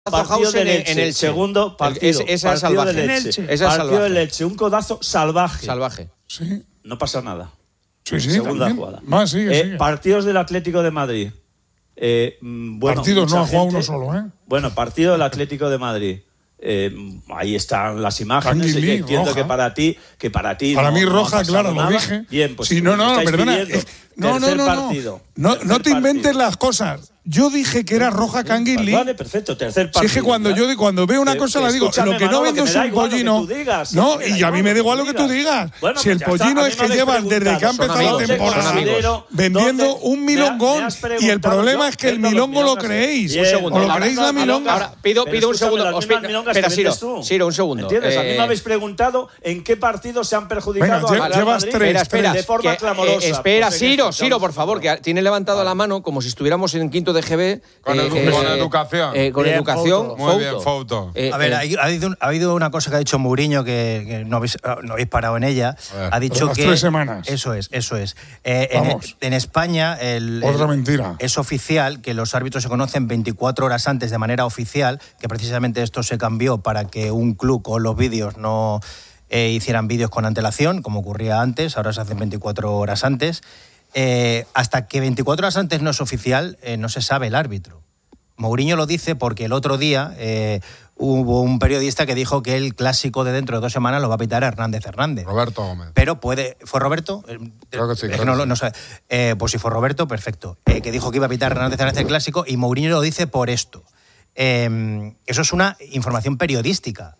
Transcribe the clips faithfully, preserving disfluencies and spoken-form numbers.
Partido de Leche, en el segundo partido. Es, esa partido salvaje. de Leche. Esa partido salvaje. de Leche, un codazo salvaje. Salvaje. Sí. No pasa nada. Sí, sí, Segunda también. jugada. Más, sigue, eh, sigue. Partidos del Atlético de Madrid. Eh, bueno, Partidos, no ha jugado gente, uno solo, ¿eh? Bueno, partido del Atlético de Madrid. Eh, ahí están las imágenes. Canguilí, Entiendo roja. que para ti, que para ti. Para no, mí no ha roja, pasado claro, nada. lo dije. Bien, pues. Sí, no, no, estáis perdona. pidiendo Eh, no, no, tercer no, no. partido. No, Tercer no te inventes partido. las cosas. Yo dije que era roja Canguilí. Vale, perfecto, tercer partido. Si es que cuando ¿ya? yo cuando veo una Que- cosa que la digo, escúchame, lo que no Manolo, vendo que es me da un igual lo que pollino. tú digas, No, que me da y a mí igual me da lo igual lo que que tú tú digas. digas. Bueno, Si el pues ya está, pollino a mí es me que habéis llevan desde que ha preguntado, empezado son la amigos, temporada son amigos. vendiendo ¿Dónde? un Me milongón has y el preguntado problema yo, es que el viendo los milongo lo milongas. creéis. Bien, Un segundo. ¿O lo Ahora- creéis la ahora- milonga? Ahora, pido, Pero pido un escúchame, segundo. las Os mismas pido- milongas espera, que Siro. vendes tú. Siro, un segundo. ¿Entiendes? A mí Eh, me habéis preguntado en qué partido se han perjudicado Venga, al lle- Real llevas Madrid tres, Espera, espera. de forma que, clamorosa. eh, espera, Pues en Siro, este Siro, estamos por favor, hablando. que tiene levantado la mano como si estuviéramos en quinto de G B. Con edu- con educación. eh, con Bien, educación. Fouto. Muy bien, Fouto. Eh, A ver, eh, hay- ha, habido, ha habido una cosa que ha dicho Mourinho que, que no, habéis, no habéis parado en ella. A ver. Ha dicho las que. tres semanas. Eso es, eso es. Eh, en, Vamos. en España. El, Otra el- mentira. Es oficial que los árbitros se conocen veinticuatro horas antes de manera oficial, que precisamente esto se cambió para que un club con los vídeos no eh, hicieran vídeos con antelación, como ocurría antes, ahora se hacen veinticuatro horas antes. Eh, hasta que veinticuatro horas antes no es oficial, eh, no se sabe el árbitro. Mourinho lo dice porque el otro día eh, hubo un periodista que dijo que el clásico de dentro de dos semanas lo va a pitar Hernández Hernández. Roberto Gómez. Pero puede. ¿Fue Roberto? Eh, Creo que sí, es creo no, que lo- sí. no sé. Eh, pues si fue Roberto, perfecto. Eh, que dijo que iba a pitar Hernández Hernández el clásico y Mourinho lo dice por esto. Eh, eso es una información periodística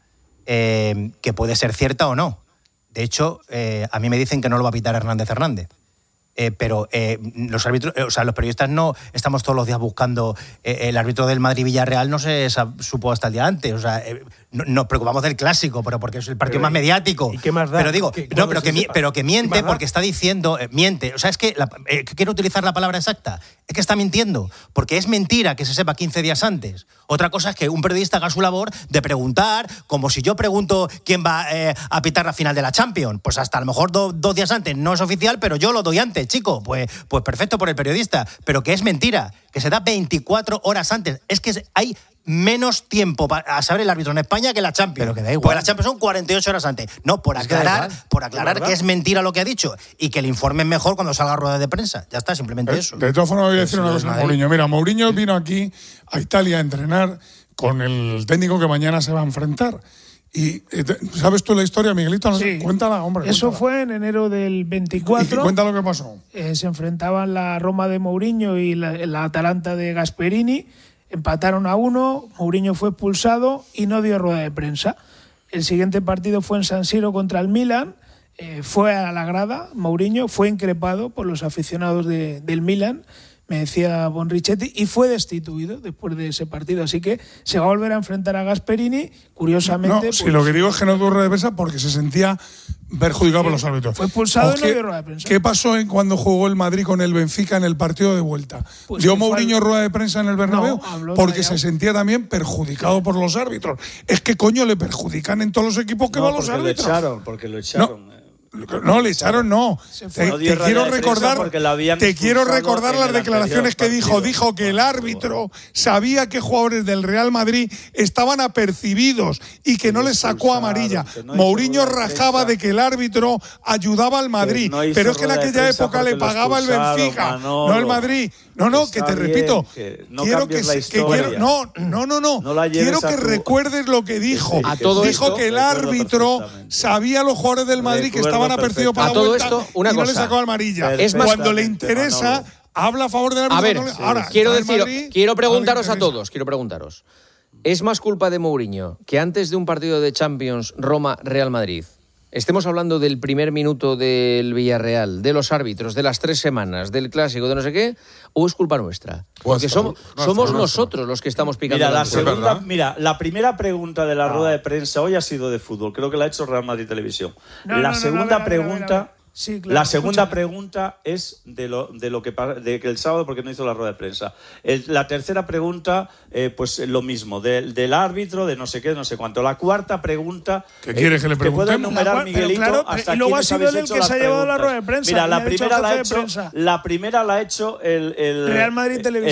eh, que puede ser cierta o no. De hecho, eh, a mí me dicen que no lo va a pitar Hernández Hernández. Eh, pero eh, los árbitros, eh, o sea, los periodistas no estamos todos los días buscando eh, el árbitro del Madrid-Villarreal no se sab- supo hasta el día antes, o sea, eh, no- nos preocupamos del clásico, pero porque es el partido Pero, más ¿y- mediático. y qué más da? Pero digo, ¿Qué- no, cuándo pero se que, mi- sepa? pero que ¿Qué miente más da? porque está diciendo, eh, miente, o sea, es que, la, eh, que quiero utilizar la palabra exacta, es que está mintiendo, porque es mentira que se sepa quince días antes. Otra cosa es que un periodista haga su labor de preguntar, como si yo pregunto quién va eh, a pitar la final de la Champions, pues hasta a lo mejor do- dos días antes no es oficial, pero yo lo doy antes, chico, pues, pues perfecto por el periodista, pero que es mentira, que se da veinticuatro horas antes, es que es- hay menos tiempo pa- a saber el árbitro en España que la Champions. Pero que da igual. Porque la Champions son cuarenta y ocho horas antes. No, por Es que da aclarar, igual. por aclarar ¿verdad? que es mentira lo que ha dicho y que le informen mejor cuando salga a rueda de prensa. Ya está, simplemente Eh, eso. De todas formas, voy a decir Eso una es cosa a Madrid. Mourinho. Mira, Mourinho vino aquí a Italia a entrenar con el técnico que mañana se va a enfrentar. Y eh, te- ¿sabes tú la historia, Miguelito? No sé, Sí. Cuéntala, hombre. Eso cuéntala. fue en enero del Y veinticuatro. cuenta lo que pasó. Eh, se enfrentaban la Roma de Mourinho y la, la Atalanta de Gasperini. Empataron a uno, Mourinho fue expulsado y no dio rueda de prensa. El siguiente partido fue en San Siro contra el Milan. Eh, fue a la grada, Mourinho fue increpado por los aficionados de- del Milan, me decía Bonrichetti, y fue destituido después de ese partido. Así que se va a volver a enfrentar a Gasperini, curiosamente. No, pues, si lo que digo es que no tuvo rueda de prensa porque se sentía perjudicado por los árbitros. Fue expulsado ¿O y no qué- dio rueda de prensa. ¿Qué pasó en cuando jugó el Madrid con el Benfica en el partido de vuelta? Pues ¿Dio que fue Mourinho al- rueda de prensa en el Bernabéu? No, habló porque Rayado. se sentía también perjudicado por los árbitros. Es que coño le perjudican en todos los equipos que No, van los porque lo árbitros. echaron, porque lo echaron. eh. No, le echaron, no. Se Te, fue. No dio te rueda quiero de prensa recordar, porque la habían te quiero expulsado recordar en las el declaraciones que anterior dijo. partido. Dijo que el árbitro sabía que jugadores del Real Madrid estaban apercibidos y que no les sacó amarilla. que no hizo Mourinho rueda de rajaba prensa. de que el árbitro ayudaba al Madrid, no hizo pero es que en rueda de aquella prensa época le porque lo pagaba el expulsaron, Benfica, Manolo. no el Madrid. No, no, que Está te bien, repito. que no quiero cambies que, la se- que historia. quiero, no, no, no, no. No la lleves quiero a que tu- recuerdes lo que dijo. Sí, A todo dijo esto- que el recuerdo árbitro perfectamente. sabía a los jugadores del Madrid que Recuerdo estaban apercibidos para A la todo vuelta esto, una y no le cosa. sacó amarilla. Perfectamente, Cuando le interesa, Manolo. habla a favor del árbitro. A ver, no le- ahora, quiero al decir, Madrid, quiero no le preguntaros a interesa. todos, quiero preguntaros. ¿Es más culpa de Mourinho que antes de un partido de Champions Roma-Real Madrid estemos hablando del primer minuto del Villarreal, de los árbitros, de las tres semanas, del clásico, de no sé qué, o es culpa nuestra? Porque Nuestra, somos, nuestra, somos nuestra. nosotros los que estamos picando Mira, la la segunda- segunda, ¿verdad? mira, la primera pregunta de la rueda de prensa hoy ha sido de fútbol. Creo que la ha hecho Real Madrid Televisión. No, no, la no, no, segunda a ver, a ver, a ver, pregunta, a ver. Sí, claro, la segunda escúchame. pregunta es de lo de lo que pa- de que el sábado porque no hizo la rueda de prensa. El- la tercera pregunta, eh, pues lo mismo del, del árbitro, de no sé qué, no sé cuánto. La cuarta pregunta, ¿Qué quieres que le te puedo preguntemos? enumerar, La cua- pero Miguelito, claro, hasta y luego quiénes ha sido habéis él el hecho que las se ha llevado la preguntas. rueda de prensa, Mira, y la ha dicho primera el la ha jefe de hecho, prensa. la primera la ha hecho el, el Real Madrid el- Televisión.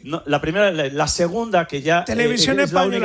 No, la primera, la, la segunda que ya... Televisión eh, es la Española. única